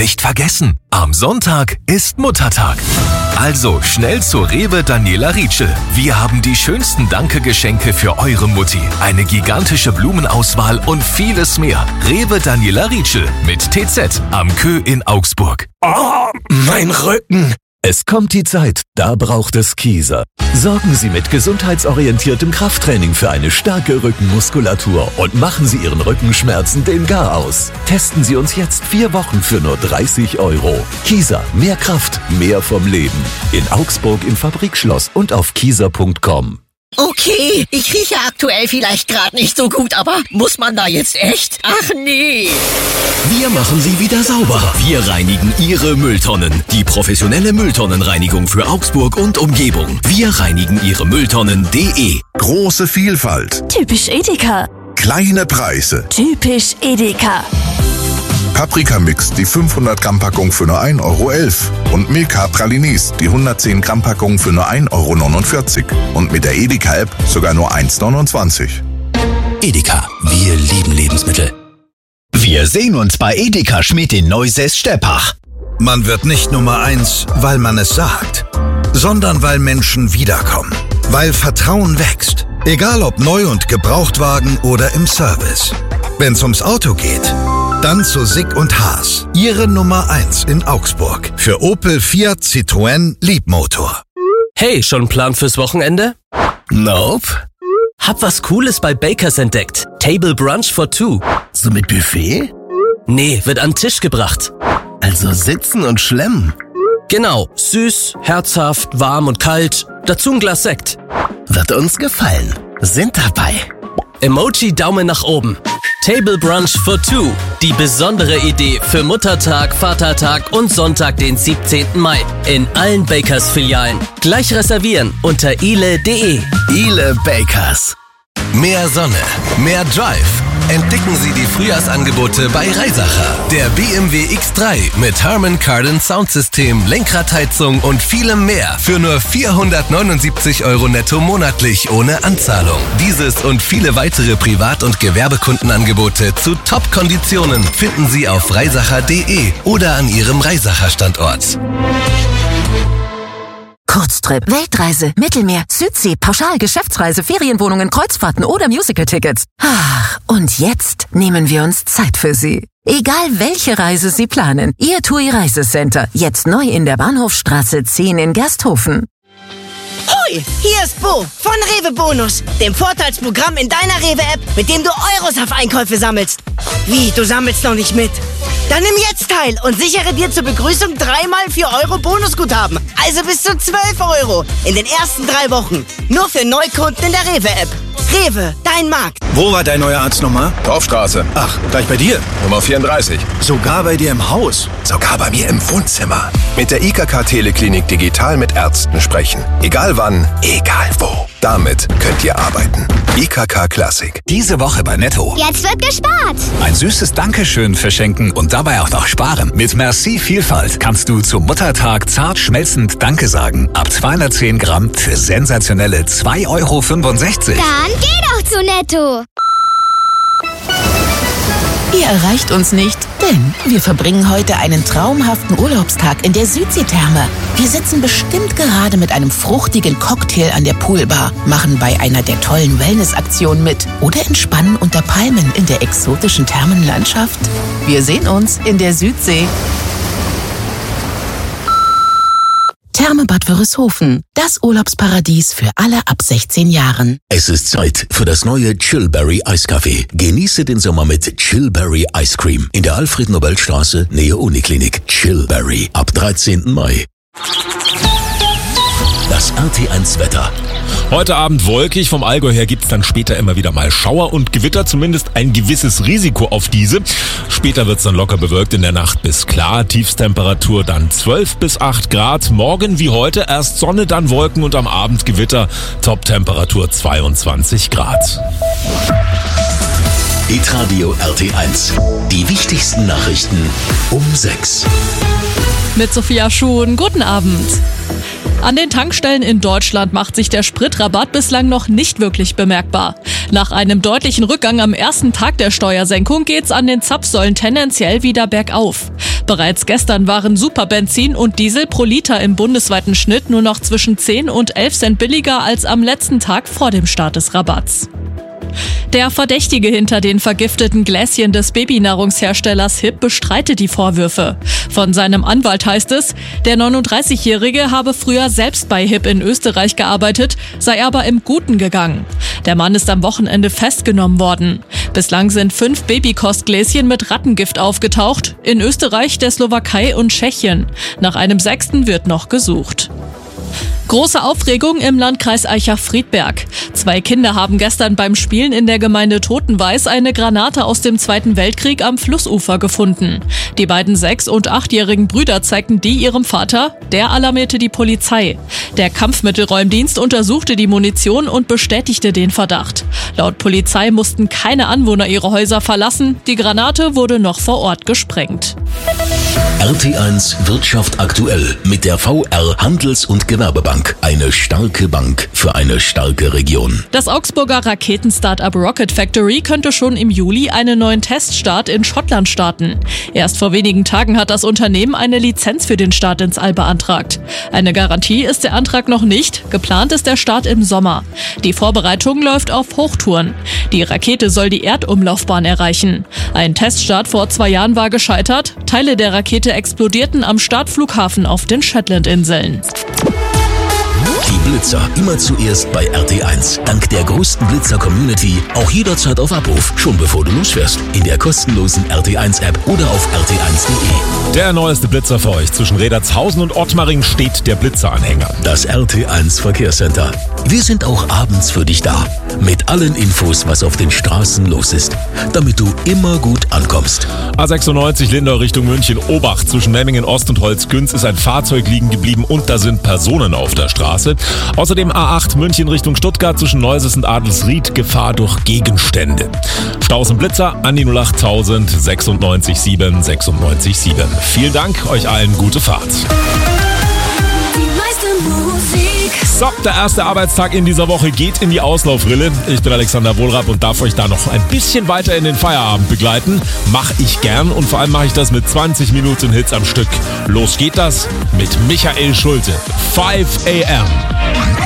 Nicht vergessen, am Sonntag ist Muttertag. Also schnell zur Rewe Daniela Rietschel. Wir haben die schönsten Danke-Geschenke für eure Mutti. Eine gigantische Blumenauswahl und vieles mehr. Rewe Daniela Rietschel mit TZ am Kö in Augsburg. Oh, mein Rücken. Es kommt die Zeit, da braucht es Kieser. Sorgen Sie mit gesundheitsorientiertem Krafttraining für eine starke Rückenmuskulatur und machen Sie Ihren Rückenschmerzen den Gar aus. Testen Sie uns jetzt 4 Wochen für nur 30 €. Kieser, mehr Kraft, mehr vom Leben. In Augsburg im Fabrikschloss und auf kieser.com. Okay, ich rieche aktuell vielleicht gerade nicht so gut, aber muss man da jetzt echt? Ach nee. Wir machen sie wieder sauber. Wir reinigen Ihre Mülltonnen. Die professionelle Mülltonnenreinigung für Augsburg und Umgebung. Wir reinigen Ihre Mülltonnen.de. Große Vielfalt. Typisch Edeka. Kleine Preise. Typisch Edeka. Paprika-Mix, die 500 Gramm Packung für nur 1,11 € und Milka Pralinis, die 110 Gramm Packung für nur 1,49 € und mit der Edeka-App sogar nur 1,29 €. Edeka, wir lieben Lebensmittel. Wir sehen uns bei Edeka Schmidt in Neusäß-Steppach. Man wird nicht Nummer 1, weil man es sagt, sondern weil Menschen wiederkommen. Weil Vertrauen wächst. Egal ob Neu- und Gebrauchtwagen oder im Service. Wenn's ums Auto geht, dann zu Sick und Haas. Ihre Nummer 1 in Augsburg. Für Opel, Fiat, Citroën, Leapmotor. Hey, schon Plan fürs Wochenende? Nope. Hab was Cooles bei Bakers entdeckt. Table Brunch for 2. So mit Buffet? Nee, wird an den Tisch gebracht. Also sitzen und schlemmen. Genau, süß, herzhaft, warm und kalt. Dazu ein Glas Sekt. Wird uns gefallen. Sind dabei. Emoji Daumen nach oben. Table Brunch for 2. Die besondere Idee für Muttertag, Vatertag und Sonntag, den 17. Mai. In allen Bakers-Filialen. Gleich reservieren unter ile.de. Ile Bakers. Mehr Sonne, mehr Drive. Entdecken Sie die Frühjahrsangebote bei Reisacher. Der BMW X3 mit Harman Kardon Soundsystem, Lenkradheizung und vielem mehr für nur 479 € netto monatlich ohne Anzahlung. Dieses und viele weitere Privat- und Gewerbekundenangebote zu Top-Konditionen finden Sie auf reisacher.de oder an Ihrem Reisacher-Standort. Kurztrip, Weltreise, Mittelmeer, Südsee, Pauschal, Geschäftsreise, Ferienwohnungen, Kreuzfahrten oder Musical-Tickets. Ach, und jetzt nehmen wir uns Zeit für Sie. Egal welche Reise Sie planen, Ihr TUI Reisecenter, jetzt neu in der Bahnhofstraße 10 in Gersthofen. Hoi, hier ist Bo von Rewe Bonus, dem Vorteilsprogramm in deiner Rewe-App, mit dem du Euros auf Einkäufe sammelst. Wie, du sammelst noch nicht mit? Dann nimm jetzt teil und sichere dir zur Begrüßung 3x 4 € Bonusguthaben. Also bis zu 12 € in den ersten 3 Wochen. Nur für Neukunden in der Rewe-App. Rewe, dein Markt. Wo war dein neuer Arztnummer? Dorfstraße. Ach, gleich bei dir. Nummer 34. Sogar bei dir im Haus. Sogar bei mir im Wohnzimmer. Mit der IKK Teleklinik digital mit Ärzten sprechen. Egal wann, egal wo. Damit könnt ihr arbeiten. IKK Klassik. Diese Woche bei Netto. Jetzt wird gespart. Ein süßes Dankeschön verschenken und dabei auch noch sparen. Mit Merci Vielfalt kannst du zum Muttertag zart schmelzend Danke sagen. Ab 210 Gramm für sensationelle 2,65 €. Dann geh doch zu Netto. Ihr erreicht uns nicht, denn wir verbringen heute einen traumhaften Urlaubstag in der Südseetherme. Wir sitzen bestimmt gerade mit einem fruchtigen Cocktail an der Poolbar, machen bei einer der tollen Wellnessaktionen mit oder entspannen unter Palmen in der exotischen Thermenlandschaft. Wir sehen uns in der Südsee. Therme Bad Wörishofen, das Urlaubsparadies für alle ab 16 Jahren. Es ist Zeit für das neue Chillberry Eiskaffee. Genieße den Sommer mit Chillberry Ice Cream in der Alfred-Nobel-Straße, Nähe Uniklinik. Chillberry ab 13. Mai. Das RT1 Wetter. Heute Abend wolkig, vom Allgäu her gibt's dann später immer wieder mal Schauer und Gewitter, zumindest ein gewisses Risiko auf diese. Später wird's dann locker bewölkt, in der Nacht bis klar, Tiefstemperatur dann 12 bis 8 Grad. Morgen wie heute erst Sonne, dann Wolken und am Abend Gewitter, Toptemperatur 22 Grad. Hitradio RT1, die wichtigsten Nachrichten um 6. Mit Sophia Schuhn, guten Abend. An den Tankstellen in Deutschland macht sich der Spritrabatt bislang noch nicht wirklich bemerkbar. Nach einem deutlichen Rückgang am ersten Tag der Steuersenkung geht's an den Zapfsäulen tendenziell wieder bergauf. Bereits gestern waren Superbenzin und Diesel pro Liter im bundesweiten Schnitt nur noch zwischen 10 und 11 Cent billiger als am letzten Tag vor dem Start des Rabatts. Der Verdächtige hinter den vergifteten Gläschen des Babynahrungsherstellers HiP bestreitet die Vorwürfe. Von seinem Anwalt heißt es, der 39-Jährige habe früher selbst bei HiP in Österreich gearbeitet, sei aber im Guten gegangen. Der Mann ist am Wochenende festgenommen worden. Bislang sind 5 Babykostgläschen mit Rattengift aufgetaucht, in Österreich, der Slowakei und Tschechien. Nach einem 6. wird noch gesucht. Große Aufregung im Landkreis Aicha-Friedberg. 2 Kinder haben gestern beim Spielen in der Gemeinde Totenweiß eine Granate aus dem Zweiten Weltkrieg am Flussufer gefunden. Die beiden 6- und 8-jährigen Brüder zeigten die ihrem Vater, der alarmierte die Polizei. Der Kampfmittelräumdienst untersuchte die Munition und bestätigte den Verdacht. Laut Polizei mussten keine Anwohner ihre Häuser verlassen, die Granate wurde noch vor Ort gesprengt. RT1 Wirtschaft aktuell mit der VR Handels- und Gewerbebank. Eine starke Bank für eine starke Region. Das Augsburger Raketen-Startup Rocket Factory könnte schon im Juli einen neuen Teststart in Schottland starten. Erst vor wenigen Tagen hat das Unternehmen eine Lizenz für den Start ins All beantragt. Eine Garantie ist der Antrag noch nicht. Geplant ist der Start im Sommer. Die Vorbereitung läuft auf Hochtouren. Die Rakete soll die Erdumlaufbahn erreichen. Ein Teststart vor 2 Jahren war gescheitert. Teile der Rakete explodierten am Startflughafen auf den Shetlandinseln. Die Blitzer immer zuerst bei RT1. Dank der größten Blitzer-Community auch jederzeit auf Abruf, schon bevor du losfährst. In der kostenlosen RT1-App oder auf rt1.de. Der neueste Blitzer für euch. Zwischen Redertshausen und Ottmaring steht der Blitzeranhänger. Das RT1 Verkehrscenter. Wir sind auch abends für dich da. Mit allen Infos, was auf den Straßen los ist. Damit du immer gut ankommst. A96 Lindau Richtung München. Obacht. Zwischen Memmingen Ost und Holzgünz ist ein Fahrzeug liegen geblieben und da sind Personen auf der Straße. Außerdem A8 München Richtung Stuttgart zwischen Neuses und Adelsried. Gefahr durch Gegenstände. Staus und Blitzer an die 08000 96 7 96 7. Vielen Dank, euch allen gute Fahrt. So, der erste Arbeitstag in dieser Woche geht in die Auslaufrille. Ich bin Alexander Wohlrab und darf euch da noch ein bisschen weiter in den Feierabend begleiten. Mach ich gern und vor allem mache ich das mit 20 Minuten Hits am Stück. Los geht das mit Michael Schulte. 5 AM.